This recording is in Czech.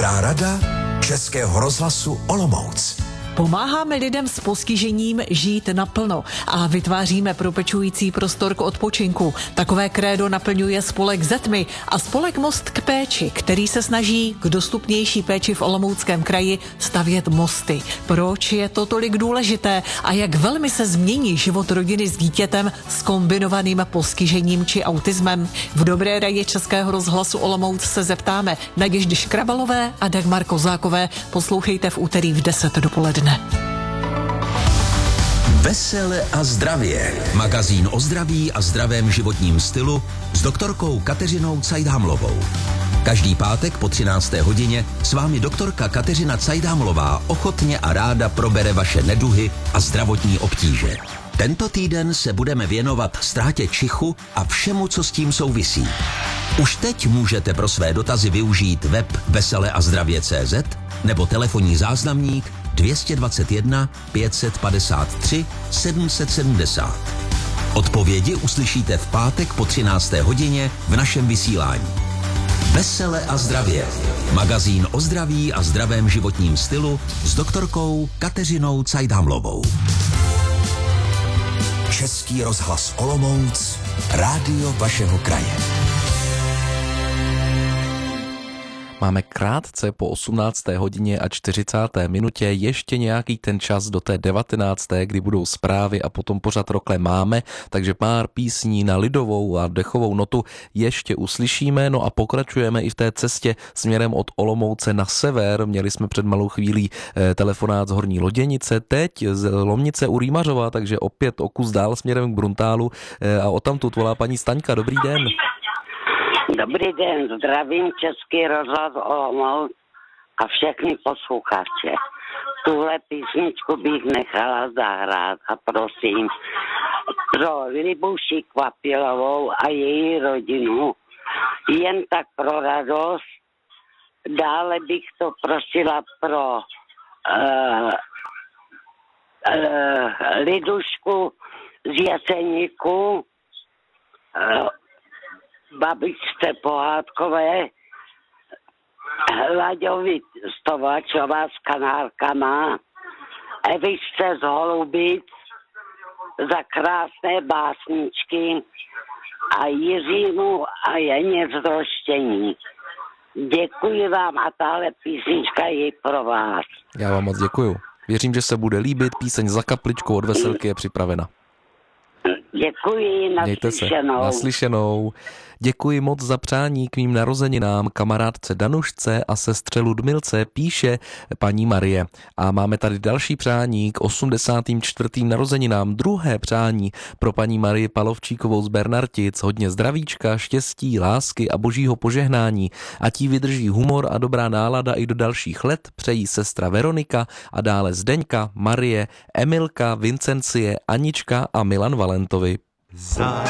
Dobrá rada Českého rozhlasu Olomouc. Pomáháme lidem s postižením žít naplno a vytváříme propečující prostor k odpočinku. Takové krédo naplňuje spolek Zetmy a spolek Most k péči, který se snaží k dostupnější péči v Olomouckém kraji stavět mosty. Proč je to tolik důležité a jak velmi se změní život rodiny s dítětem s kombinovaným postižením či autismem? V Dobré radě Českého rozhlasu Olomouc se zeptáme Naděždy Škrabalové a Dagmar Kozákové. Poslouchejte v úterý v 10 dopoledne. Vesele a zdravě. Magazín o zdraví a zdravém životním stylu s doktorkou Kateřinou Cajdhamlovou. Každý pátek po 13. hodině s vámi doktorka Kateřina Cajdhamlová ochotně a ráda probere vaše neduhy a zdravotní obtíže. Tento týden se budeme věnovat ztrátě čichu a všemu, co s tím souvisí. Už teď můžete pro své dotazy využít web veseleazdravě.cz nebo telefonní záznamník 221 553 770. Odpovědi uslyšíte v pátek po 13. hodině v našem vysílání. Vesele a zdravě. Magazín o zdraví a zdravém životním stylu s doktorkou Kateřinou Cajdhamlovou. Český rozhlas Olomouc, rádio vašeho kraje. Máme krátce po 18. hodině a 40. minutě ještě nějaký ten čas do té 19., kdy budou zprávy a potom pořad rokle máme, takže pár písní na lidovou a dechovou notu ještě uslyšíme, no a pokračujeme i v té cestě směrem od Olomouce na sever. Měli jsme před malou chvílí telefonát z Horní Loděnice, teď z Lomnice u Rýmařova, takže opět o kus dál směrem k Bruntálu a odtamtud volá paní Staňka. Dobrý den. Dobrý den, zdravím Český rozhlas Olomouc a všechny posluchače. Tuhle písničku bych nechala zahrát a prosím pro Libu Šikvapilovou a její rodinu. Jen tak pro radost. Dále bych to prosila pro Lidušku z Jeseníku, babičce Pohádkové, Laďovi Stovačova s Kanárkama, Evičce z Holubic za krásné básničky a Jiřímu a Janě z Roštění. Děkuji vám a tahle písnička je pro vás. Já vám moc děkuju. Věřím, že se bude líbit. Píseň Za kapličkou od Veselky je připravena. Děkuji, naslyšenou. Naslyšenou. Děkuji moc za přání k mým narozeninám kamarádce Danušce a sestře Ludmilce, píše paní Marie. A máme tady další přání k 84. narozeninám. Druhé přání pro paní Marii Palovčíkovou z Bernartic. Hodně zdravíčka, štěstí, lásky a božího požehnání. Ať jí vydrží humor a dobrá nálada i do dalších let. Přejí sestra Veronika a dále Zdeňka, Marie, Emilka, Vincencie, Anička a Milan Valentovi.